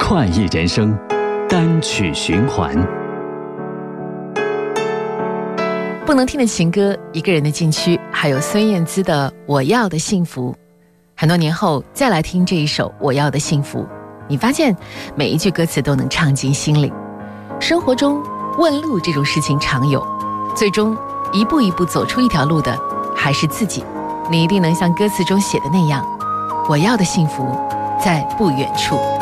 快意人生单曲循环。 不能听的情歌，一个人的禁区，还有孙燕姿的《我要的幸福》。很多年后再来听这一首《我要的幸福》，你发现每一句歌词都能唱进心里。生活中问路这种事情常有，最终一步一步走出一条路的还是自己。你一定能像歌词中写的那样，我要的幸福在不远处。